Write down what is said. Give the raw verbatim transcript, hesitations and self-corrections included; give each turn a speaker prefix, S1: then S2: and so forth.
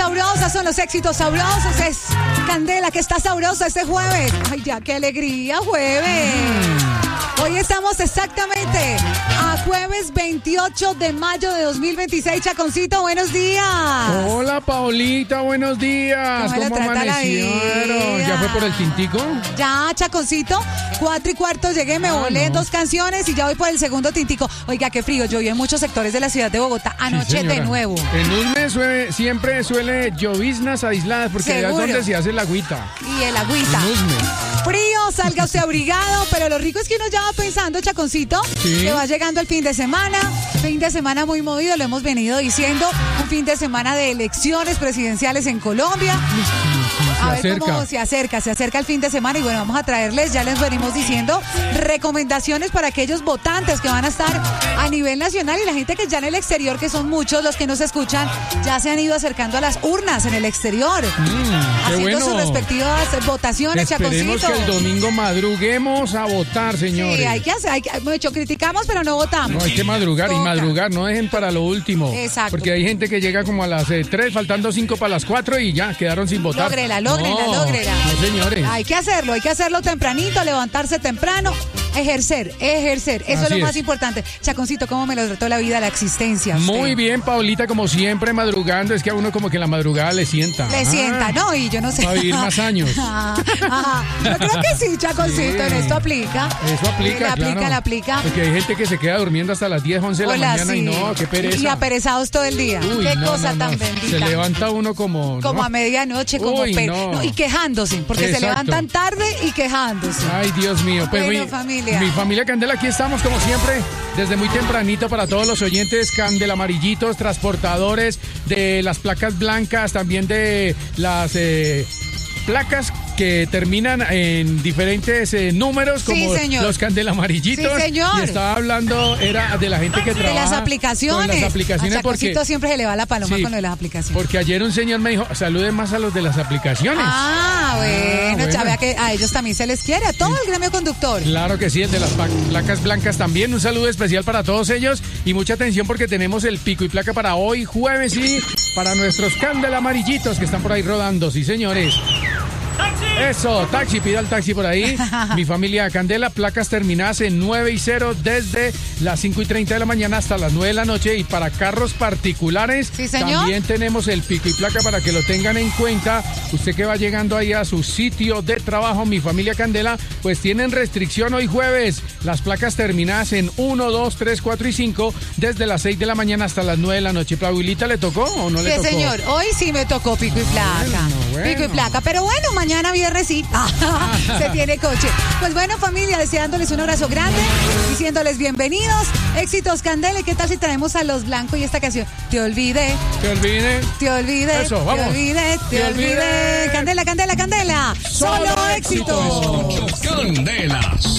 S1: sabrosas, son los éxitos sabrosos. Es Candela que está sabrosa este jueves. Ay, ya, qué alegría, jueves. Hoy estamos exactamente a jueves veintiocho de mayo de dos mil veintiséis. Chaconcito, buenos días.
S2: Hola, Paulita, buenos días.
S1: ¿Cómo,
S2: ¿Cómo amanecieron? ¿Ya fue por el tintico?
S1: Ya, Chaconcito, cuatro y cuarto llegué, me
S2: ah,
S1: volé
S2: no.
S1: dos canciones y ya voy por el segundo tintico. Oiga, qué frío, llovió en muchos sectores de la ciudad de Bogotá anoche
S2: sí,
S1: de nuevo.
S2: En Usme suele, siempre suele lloviznas aisladas porque allá es donde se hace la agüita.
S1: Y el agüita.
S2: En Usme.
S1: Frío, salga usted abrigado, pero lo rico es que uno ya va pensando, Chaconcito, sí. que va llegando el fin de semana, fin de semana muy movido, lo hemos venido diciendo, un fin de semana de elecciones presidenciales en Colombia.
S2: Se
S1: a ver
S2: acerca.
S1: cómo se acerca, se acerca el fin de semana y bueno, vamos a traerles, ya les venimos diciendo, recomendaciones para aquellos votantes que van a estar a nivel nacional y la gente que ya en el exterior, que son muchos los que nos escuchan, ya se han ido acercando a las urnas en el exterior,
S2: mm,
S1: haciendo
S2: bueno.
S1: sus respectivas votaciones,
S2: Esperemos
S1: Chaconcito.
S2: que el domingo madruguemos a votar, señores.
S1: Sí, hay que hacer, hay que, mucho criticamos, pero no votamos.
S2: No, hay que madrugar
S1: Toca.
S2: y madrugar, no dejen para lo último.
S1: Exacto.
S2: Porque hay gente que llega como a las eh, tres, faltando cinco para las cuatro y ya quedaron sin votar.
S1: Lógrela, lógrela,
S2: no,
S1: lógrela.
S2: No, señores.
S1: Hay que hacerlo, hay que hacerlo tempranito, levantarse temprano, ejercer, ejercer. Eso
S2: Así
S1: es lo más
S2: es.
S1: importante. Chaconcito, ¿cómo me lo trató la vida, la existencia? Usted?
S2: Muy bien, Paulita, como siempre, madrugando. Es que a uno como que la madrugada le sienta.
S1: Le
S2: ah,
S1: sienta, ¿no? Y yo no sé.
S2: Para vivir más años.
S1: Ajá. Yo creo que sí, Chaconcito, sí. En esto aplica.
S2: Eso aplica,
S1: Le aplica,
S2: claro.
S1: le aplica.
S2: Porque hay gente que se queda durmiendo hasta las diez, once de la
S1: Hola,
S2: mañana
S1: sí.
S2: y no, qué pereza.
S1: Y aperezados todo el día.
S2: Uy,
S1: qué
S2: no,
S1: cosa
S2: no,
S1: tan
S2: no.
S1: bendita.
S2: Se levanta uno como...
S1: Como
S2: ¿no?
S1: a medianoche, como
S2: Uy,
S1: pe...
S2: no.
S1: No, y quejándose, porque
S2: Exacto.
S1: se levantan tarde y quejándose.
S2: Ay, Dios mío. Pues
S1: Bueno,
S2: mi,
S1: familia.
S2: mi familia Candela, aquí estamos como siempre, desde muy tempranito para todos los oyentes, Candela amarillitos, transportadores de las placas blancas, también de las eh, placas que terminan en diferentes eh, números, como
S1: sí,
S2: los Candela amarillitos.
S1: Sí, señor.
S2: Y estaba hablando, era de la gente que
S1: De
S2: trabaja
S1: las aplicaciones.
S2: con las aplicaciones.
S1: A
S2: porque
S1: Chaconcito siempre se le va la paloma
S2: Sí,
S1: con lo de las aplicaciones.
S2: Porque ayer un señor me dijo, saluden más a los de las aplicaciones.
S1: Ah, bueno,
S2: bueno.
S1: ya vea que a ellos también se les quiere, a todo el gremio conductor.
S2: Claro que sí, el de las pa- placas blancas también. Un saludo especial para todos ellos y mucha atención porque tenemos el pico y placa para hoy, jueves, y para nuestros Candela amarillitos que están por ahí rodando, sí, señores. Eso, taxi, pida el taxi por ahí. Mi familia Candela, placas terminadas en nueve y cero desde las cinco y treinta de la mañana hasta las nueve de la noche. Y para carros particulares,
S1: sí, señor.
S2: También tenemos el pico y placa para que lo tengan en cuenta. Usted que va llegando ahí a su sitio de trabajo, mi familia Candela, pues tienen restricción hoy jueves. Las placas terminadas en uno, dos, tres, cuatro y cinco desde las seis de la mañana hasta las nueve de la noche. ¿Paulita le tocó o no le
S1: Sí,
S2: tocó?
S1: señor, hoy sí me tocó pico y placa.
S2: Bueno, bueno.
S1: Pico y placa, pero bueno, mañana viernes sí, se tiene coche. Pues bueno, familia, deseándoles un abrazo grande, diciéndoles bienvenidos, éxitos Candela. ¿Y qué tal si traemos a Los Blancos y esta canción? Te olvidé.
S2: Te olvidé.
S1: Te olvidé.
S2: Eso, vamos.
S1: Te olvidé, te,
S2: Te
S1: olvidé.
S2: olvidé.
S1: Candela, Candela, Candela. Solo, Solo éxitos.
S3: Candela.